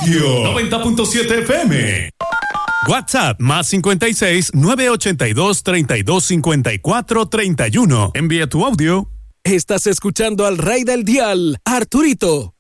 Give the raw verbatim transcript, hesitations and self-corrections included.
Tokio noventa punto siete F M. WhatsApp más cincuenta y seis, nueve ochenta y dos, treinta y dos cincuenta y cuatro, treinta y uno. Envía tu audio. Estás escuchando al Rey del Dial, Arturito.